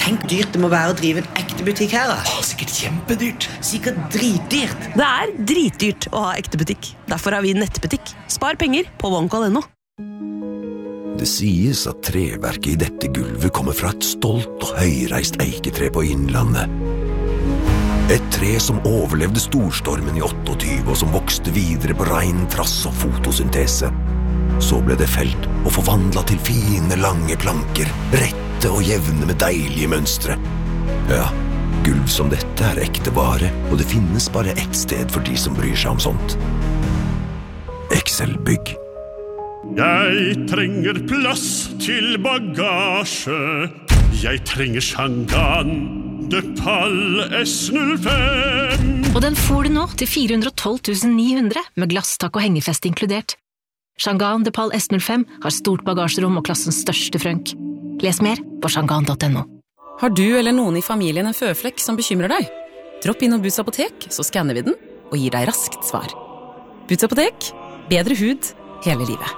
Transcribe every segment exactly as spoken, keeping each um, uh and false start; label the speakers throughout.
Speaker 1: Tenk dyrt det må være å drive en ekte butikk her da.
Speaker 2: Åh, sikkert kjempedyrt.
Speaker 1: Sikkert dritdyrt.
Speaker 3: Det er dritdyrt å ha ekte butikk. Derfor har vi nettbutikk. Spar penger på OneCall punktum no.
Speaker 4: Det sies at treverket i dette gulvet kommer fra et stolt og høyreist eiketre på Innlandet. Et tre som overlevde storstormen i tjueåtte og som vokste videre på rein trass og fotosyntese. Så ble det felt og forvandlet til fine, lange planker, rette og jevne med deilige mønstre. Ja, gulv som dette er ekte vare, og det finnes bare ett sted for de som bryr seg om sånt. Excel-bygg.
Speaker 5: Jeg trenger plass til bagasje. Jeg trenger Shangan de Pal S null fem.
Speaker 6: Og den får du nå til fire hundre og tolv tusen ni hundre med glasstak og hengefest inkludert. Shangan de Pal S null fem har stort bagasjerom og klassens største frønk. Les mer på shangan punktum no.
Speaker 7: Har du eller noen i familien en føflekk som bekymrer deg? Dropp inn og Boots apotek, så skanner vi den og gir deg raskt svar. Boots apotek, bedre hud hele livet.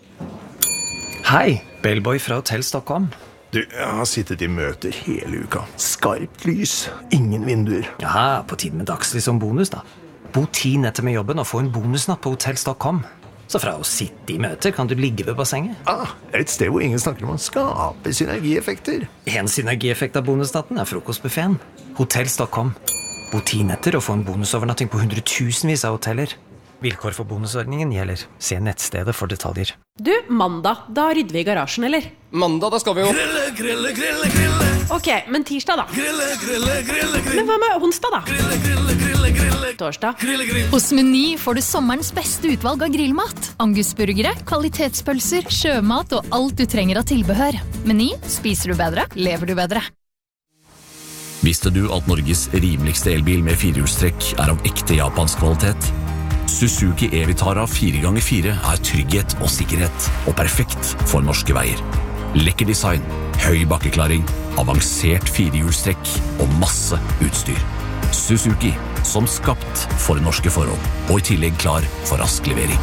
Speaker 2: Hei, Bellboy fra Hotell Stockholm.
Speaker 8: Du, jeg har sittet i møter hele uka. Skarpt lys, ingen vinduer.
Speaker 2: Ja, på tiden med dagslys som bonus da. Bo ti netter med jobben og få en bonusnatt på Hotell Stockholm. Så fra å sitte i møter kan du ligge ved bassenget.
Speaker 8: Ah, et sted hvor ingen snakker om å skape synergieffekter.
Speaker 2: En synergieffekt av bonusnatten er frokostbuffeten. Hotell Stockholm. Bo ti netter og få en bonusovernatting på hundretusenvis av hoteller. Vilkår for bonusordningen gjelder. Se nettstedet for detaljer.
Speaker 9: Du, mandag, da rydder vi i garasjen, eller?
Speaker 10: Mandag, da skal vi jo...
Speaker 9: Grille, grille, grille, grille. Ok, men tirsdag da? Grille, grille, grille, grille. Men hva med onsdag da? Grille, grille, grille, grille. Torsdag? Grille, grille.
Speaker 11: Hos Meny får du sommerens beste utvalg av grillmat. Angusburgere, kvalitetspølser, sjømat og alt du trenger av tilbehør. Meny, spiser du bedre, lever du bedre.
Speaker 12: Visste du at Norges rimeligste elbil med firehjulstrekk er av ekte japansk kvalitet? Suzuki E-Vitara fire ganger fire er trygghet og sikkerhet, og perfekt for norske veier. Lekker design, høy bakkeklaring, avansert firehjulstrekk og masse utstyr. Suzuki, som skapt for norske forhold, og i tillegg klar for rask levering.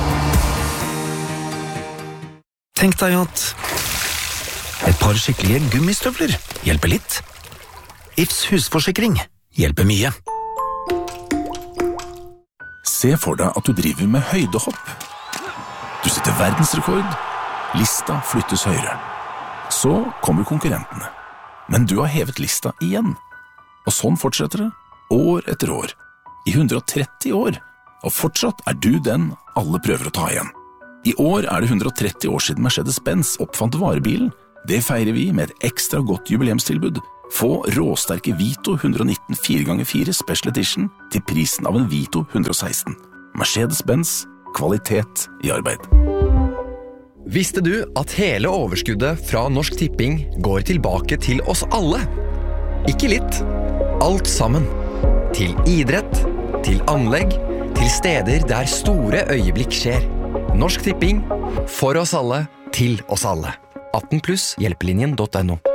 Speaker 4: Tenk deg at et par skikkelige gummistøvler hjelper litt. Ifs husforsikring hjelper mye.
Speaker 13: Se for deg at du driver med høydehopp. Du setter verdensrekord. Lista flyttes høyere. Så kommer konkurrentene. Men du har hevet lista igjen. Og sånn fortsetter det, år etter år. I hundre og tretti år. Og fortsatt er du den alle prøver å ta igjen. I år er det hundre og tretti år siden Mercedes-Benz oppfant varebilen. Det feirer vi med et ekstra godt jubileumstilbud. Få råsterke Vito hundre og nitten fire ganger fire Special Edition til prisen av en Vito hundre og seksten. Mercedes-Benz, kvalitet i arbeid.
Speaker 10: Visste du at hele overskuddet fra Norsk Tipping går tilbake til oss alle? Ikke litt, alt sammen. Til idrett, til anlegg, til steder der store øyeblikk skjer. Norsk Tipping, for oss alle, til oss alle. atten pluss hjelpelinjen punktum no.